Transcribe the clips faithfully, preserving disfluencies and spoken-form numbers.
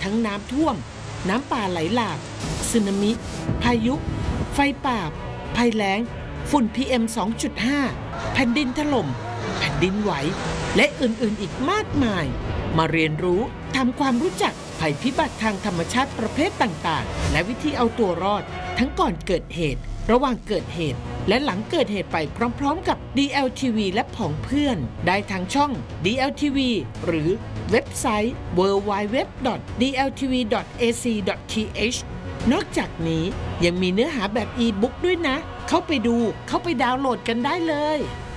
ทั้งน้ำท่วมน้ำป่าไหลหลากสึนามิพายุไฟป่าภัยแล้งฝุ่น พี เอ็ม สองจุดห้า แผ่นดินถล่มแผ่นดินไหวและอื่นๆอีกมากมายมาเรียนรู้ทำความรู้จักภัยพิบัติทางธรรมชาติประเภทต่างๆและวิธีเอาตัวรอดทั้งก่อนเกิดเหตุระหว่างเกิดเหตุและหลังเกิดเหตุไปพร้อมๆกับ ดี แอล ที วี และผองเพื่อนได้ทางช่อง ดี แอล ที วี หรือเว็บไซต์ ดับเบิลยู ดับเบิลยู ดับเบิลยู ดอท ดี แอล ที วี ดอท เอ ซี ดอท ที เอช นอกจากนี้ยังมีเนื้อหาแบบอีบุ๊กด้วยนะเข้าไปดูเข้าไปดาวน์โหลดกันได้เลย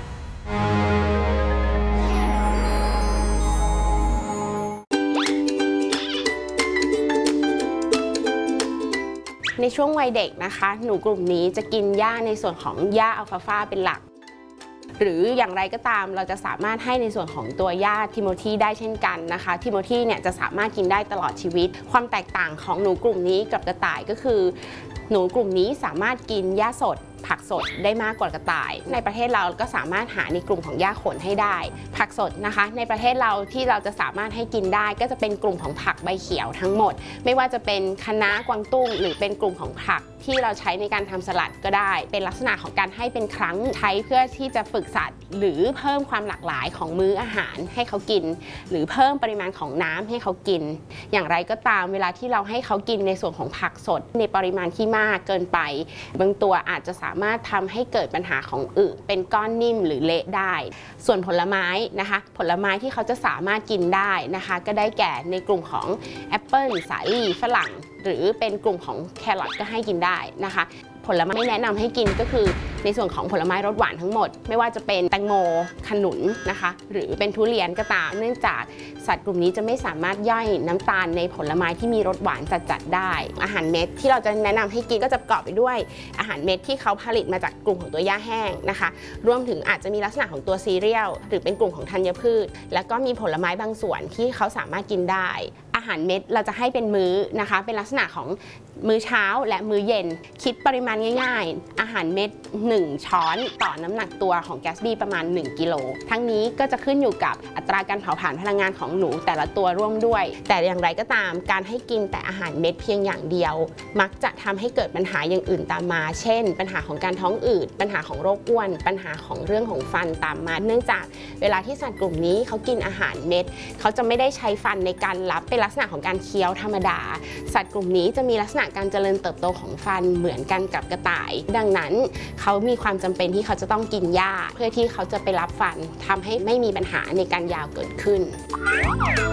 ในช่วงวัยเด็กนะคะหนูกลุ่มนี้จะกินหญ้าในส่วนของหญ้าอัลฟาฟาเป็นหลักหรืออย่างไรก็ตามเราจะสามารถให้ในส่วนของตัวหญ้าทิโมธีได้เช่นกันนะคะทิโมธีเนี่ยจะสามารถกินได้ตลอดชีวิตความแตกต่างของหนูกลุ่มนี้กับกระต่ายก็คือหนูกลุ่มนี้สามารถกินหญ้าสดผักสดได้มากกว่ากระต่ายในประเทศเราก็สามารถหาในกลุ่มของหญ้าขนให้ได้ผักสดนะคะในประเทศเราที่เราจะสามารถให้กินได้ก็จะเป็นกลุ่มของผักใบเขียวทั้งหมดไม่ว่าจะเป็นคะน้ากวางตุ้งหรือเป็นกลุ่มของผักที่เราใช้ในการทำสลัดก็ได้เป็นลักษณะของการให้เป็นครั้งใช้เพื่อที่จะฝึกสัตว์หรือเพิ่มความหลากหลายของมื้ออาหารให้เขากินหรือเพิ่มปริมาณของน้ำให้เขากินอย่างไรก็ตามเวลาที่เราให้เขากินในส่วนของผักสดในปริมาณที่มากเกินไปบางตัวอาจจะสามารถทำให้เกิดปัญหาของอึเป็นก้อนนิ่มหรือเละได้ส่วนผลไม้นะคะผลไม้ที่เขาจะสามารถกินได้นะคะก็ได้แก่ในกลุ่มของแอปเปิลสาลี่ฝรั่งหรือเป็นกลุ่มของแครอทก็ให้กินได้นะคะผลไม้ที่แนะนำให้กินก็คือในส่วนของผลไม้รสหวานทั้งหมดไม่ว่าจะเป็นแตงโมขนุนนะคะหรือเป็นทุเรียนก็ตามเนื่องจากสัตว์กลุ่มนี้จะไม่สามารถย่อยน้ำตาลในผลไม้ที่มีรสหวานจัดๆได้อาหารเม็ดที่เราจะแนะนำให้กินก็จะประกอบไปด้วยอาหารเม็ดที่เขาผลิตมาจากกลุ่มของตัวหญ้าแห้งนะคะรวมถึงอาจจะมีลักษณะของตัวซีเรียลหรือเป็นกลุ่มของธัญพืชแล้วก็มีผลไม้บางส่วนที่เขาสามารถกินได้อาหารเม็ดเราจะให้เป็นมื้อนะคะเป็นลักษณะของมื้อเช้าและมื้อเย็นคิดปริมาณง่ายๆอาหารเม็ดหนึ่งช้อนต่อน้ำหนักตัวของแกสบี้ประมาณหนึ่งกิโลทั้งนี้ก็จะขึ้นอยู่กับอัตราการเผาผลาญพลังงานของหนูแต่ละตัวร่วมด้วยแต่อย่างไรก็ตามการให้กินแต่อาหารเม็ดเพียงอย่างเดียวมักจะทำให้เกิดปัญหาอย่างอื่นตามมาเช่นปัญหาของการท้องอืดปัญหาของโรคอ้วนปัญหาของเรื่องของฟันตามมาเนื่องจากเวลาที่สัตว์กลุ่มนี้เขากินอาหารเม็ดเขาจะไม่ได้ใช้ฟันในการรับเป็นลักษณะของการเคี้ยวธรรมดาสัตว์กลุ่มนี้จะมีลักษณะการเจริญเติบโตของฟันเหมือนกันกับกระต่ายดังนั้นเขามีความจำเป็นที่เขาจะต้องกินหญ้าเพื่อที่เขาจะไปรับฟันทำให้ไม่มีปัญหาในการยาวเกิดขึ้น